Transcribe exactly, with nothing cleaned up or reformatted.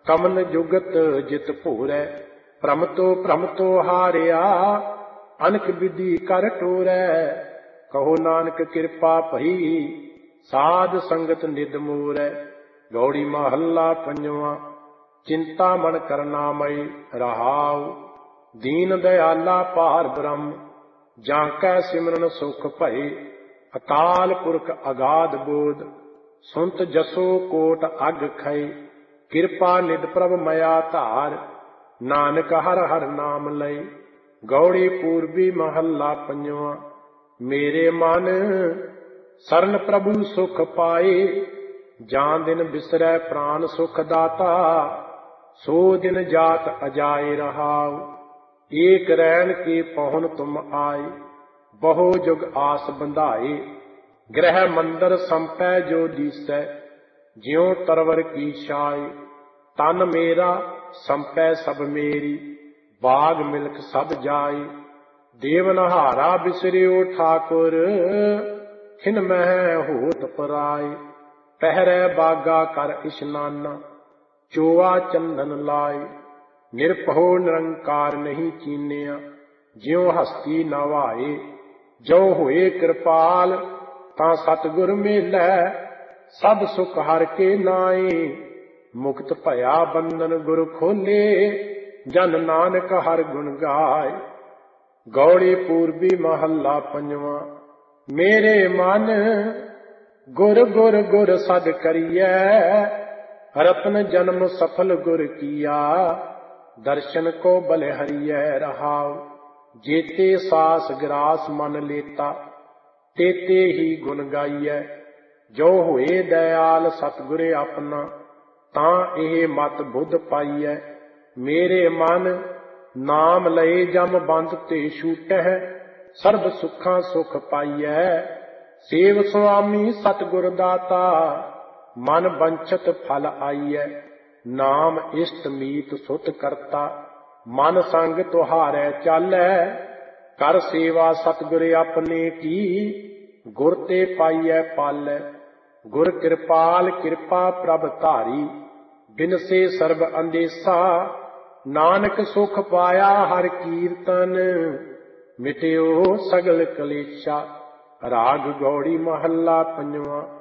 ਕਮਨ ਜੁਗਤ ਜਿਤ ਭੋਰੈ, ਭ੍ਰਮ ਤੋ ਭ੍ਰਮ ਤੋ ਹਾਰਿਆ, ਅਨਕ ਵਿਧੀ ਕਰ ਟੋਰੈ। ਕਹੋ ਨਾਨਕ ਕਿਰਪਾ ਭਈ, ਸਾਧ ਸੰਗਤ ਨਿਦ ਮੋਰੈ। ਗੌੜੀ ਮਹੱਲਾ ਪੰਜਵਾਂ। ਚਿੰਤਾ ਮਨ ਕਰਨਾ ਮਈ ਰਹਾਉ, ਦੀਨ ਦਇਆਲਾ ਭਾਰ ਬ੍ਰਹਮ। ਜਾਂ ਕੈ ਸਿਮਰਨ ਸੁਖ ਭਏ, ਅਕਾਲ ਪੁਰਖ ਅਗਾਧ ਬੋਧ। ਸੁਨਤ ਜਸੋ ਕੋਟ ਅਗ ਖਏ, ਕਿਰਪਾ ਨਿਧ ਪ੍ਰਭ ਮਇਆ ਧਾਰ। ਨਾਨਕ ਹਰ ਹਰ ਨਾਮ ਲਏ। ਗੌੜੀ ਪੂਰਬੀ ਮਹੱਲਾ ਪੰਜਵਾਂ। ਮੇਰੇ ਮਨ ਸਰਨ ਪ੍ਰਭੂ ਸੁਖ ਪਾਏ, ਜਾਂ ਦਿਨ ਬਿਸਰੈ ਪ੍ਰਾਨ ਸੁਖ ਦਾਤਾ। ਸੋ ਦਿਨ ਜਾਤ ਅਜਾਏ ਰਹਾਉ, ਏਕ ਰੈਣ ਕੇ ਪਹੁਨ ਤੁਮ ਆਏ। ਬਹੁ ਜੁਗ ਆਸ ਬੰਧਾਏ, ਗ੍ਰਹਿ ਮੰਦਰ ਸੰਪੈ ਜੋ ਦੀਸੈ। ਜਿਉ ਤਰਵਰ ਕੀ ਛਾਏ, ਤਨ ਮੇਰਾ ਸੰਪੈ ਸਭ ਮੇਰੀ। ਬਾਗ ਮਿਲਕ ਸਭ ਜਾਏ, ਦੇਵਨਹਾਰਾ ਬਿਸਰਿਓ ਠਾਕੁਰ। ਖਿਨ ਮਹਿ ਹੋਤ ਪਰਾਏ, ਪਹਿਰੈ ਬਾਗਾ ਕਰ ਇਸ਼ਨਾਨਾ। ਚੋਆ ਚੰਦਨ ਲਾਏ, ਨਿਰਭਉ ਨਿਰੰਕਾਰ ਨਹੀਂ ਚੀਨਿਆ। ਜਿਉ ਹਸਤੀ ਨਵਾਏ, ਜੋ ਹੋਏ ਕਿਰਪਾਲ। ਤਾਂ ਸਤਿਗੁਰ ਮੇਲੈ, ਸਭ ਸੁਖ ਹਰਿ ਕੇ ਨਾਏ। ਮੁਕਤ ਭਇਆ ਬੰਧਨ ਗੁਰ ਖੋਲੇ, ਜਨ ਨਾਨਕ ਹਰਿ ਗੁਣ ਗਾਏ। ਗੌੜੀ ਪੂਰਬੀ ਮਹੱਲਾ ਪੰਜਵਾਂ। ਮੇਰੇ ਮਨ ਗੁਰ ਗੁਰ ਗੁਰ ਸਦ ਕਰੀਐ, ਰਤਨ ਜਨਮ ਸਫਲ ਗੁਰ ਕੀਆ। ਦਰਸ਼ਨ ਕੋ ਬਲਿ ਹਰੀਐ ਰਹਾਉ, ਜੇਤੇ ਸਾਸ ਗਰਾਸ ਮਨ ਲੇਤਾ। ਤੇਤੇ ਹੀ ਗੁਣ ਗਾਈਐ, ਜੋ ਹੋਏ ਦਇਆਲ ਸਤਿਗੁਰ ਆਪਣਾ। ਤਾਂ ਇਹ ਮਤ ਬੁੱਧ ਪਾਈਐ, ਮੇਰੇ ਮਨ ਨਾਮ ਲਏ ਜਮ ਬੰਧ ਤੇ ਛੂਟਹਿ। ਸਰਬ ਸੁੱਖਾਂ ਸੁਖ ਪਾਈਐ, ਸੇਵ ਸੁਆਮੀ ਸਤਿਗੁਰ ਦਾਤਾ। ਮਨ ਬੰਛਤ ਫਲ ਆਈਐ, ਨਾਮ ਇਸ਼ਟ ਮੀਤ ਸੁਤ ਕਰਤਾ। ਮਨ ਸੰਗ ਤੁਹਾਰੈ ਚਾਲੈ, ਕਰ ਸੇਵਾ ਸਤਿਗੁਰ ਆਪਣੇ ਕੀ। ਗੁਰ ਤੇ ਪਾਈਐ ਪਾਲੈ, ਗੁਰ ਕਿਰਪਾਲ ਕਿਰਪਾ ਪ੍ਰਭ ਧਾਰੀ। ਬਿਨਸੇ ਸਰਬ ਅੰਦੇਸਾ, ਨਾਨਕ ਸੁਖ ਪਾਇਆ ਹਰਿ ਕੀਰਤਨ। ਮਿਟਿਓ ਸਗਲ ਕਲੇਸ਼ਾ। ਰਾਗ ਗੌੜੀ ਮਹੱਲਾ ਪੰਜਵਾਂ।